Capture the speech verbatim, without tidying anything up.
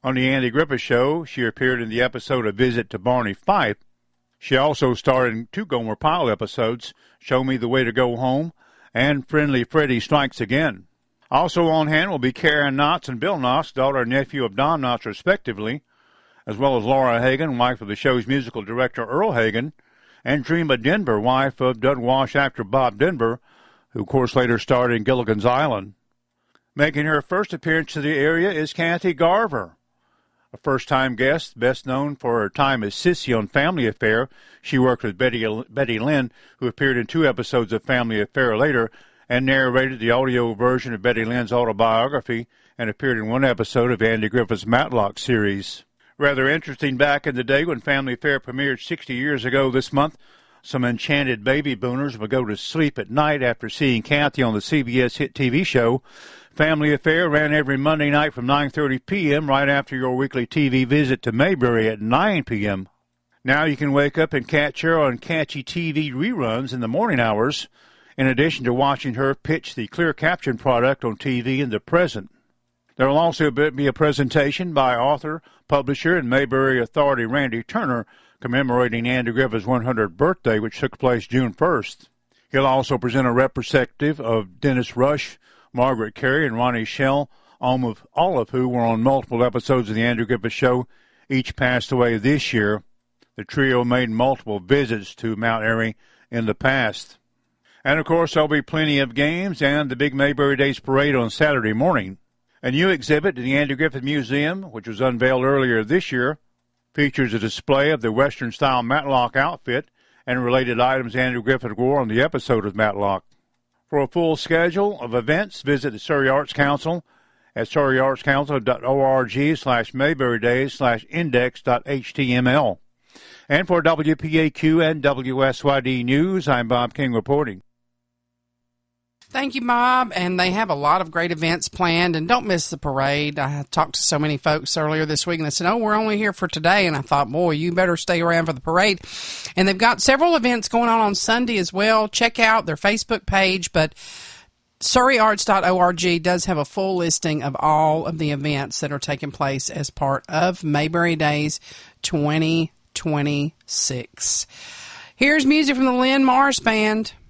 On the Andy Griffith Show, she appeared in the episode A Visit to Barney Fife. She also starred in two Gomer Pyle episodes, Show Me the Way to Go Home and Friendly Freddy Strikes Again. Also on hand will be Karen Knotts and Bill Knotts, daughter and nephew of Don Knotts, respectively, as well as Laura Hagen, wife of the show's musical director Earl Hagen, and Dreama Denver, wife of Doug Wash actor Bob Denver, who, of course, later starred in Gilligan's Island. Making her first appearance to the area is Kathy Garver, a first-time guest, best known for her time as Sissy on Family Affair. She worked with Betty, Betty Lynn, who appeared in two episodes of Family Affair later, and narrated the audio version of Betty Lynn's autobiography, and appeared in one episode of Andy Griffith's Matlock series. Rather interesting back in the day when Family Affair premiered sixty years ago this month, some enchanted baby boomers would go to sleep at night after seeing Kathy on the C B S hit T V show. Family Affair ran every Monday night from nine thirty p.m. right after your weekly T V visit to Mayberry at nine p.m. Now you can wake up and catch her on catchy T V reruns in the morning hours, in addition to watching her pitch the clear caption product on T V in the present. There will also be a presentation by author, publisher, and Mayberry authority Randy Turner commemorating Andy Griffith's one hundredth birthday, which took place June first. He'll also present a retrospective of Dennis Rush, Margaret Carey, and Ronnie Shell, all of, all of who were on multiple episodes of the Andy Griffith Show. Each passed away this year. The trio made multiple visits to Mount Airy in the past. And, of course, there'll be plenty of games and the big Mayberry Days Parade on Saturday morning. A new exhibit in the Andy Griffith Museum, which was unveiled earlier this year, features a display of the Western-style Matlock outfit and related items Andy Griffith wore on the episode of Matlock. For a full schedule of events, visit the Surrey Arts Council at surreyartscouncil.org slash Mayberry Days slash index.html. And for W P A Q and W S Y D News, I'm Bob King reporting. Thank you, Bob. And they have a lot of great events planned, and don't miss the parade. I talked to so many folks earlier this week, and they said, oh, we're only here for today. And I thought, boy, you better stay around for the parade. And they've got several events going on on Sunday as well. Check out their Facebook page, but surrey arts dot org does have a full listing of all of the events that are taking place as part of Mayberry Days twenty twenty-six. Here's music from the Lynn Morris Band.